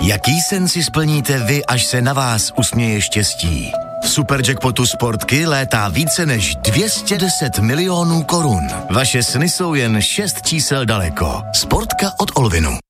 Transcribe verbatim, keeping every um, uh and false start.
Jaký sen si splníte vy, až se na vás usměje štěstí? V Superjackpotu Sportky létá více než dvě stě deset milionů korun. Vaše sny jsou jen šest čísel daleko. Sportka od Olvinu.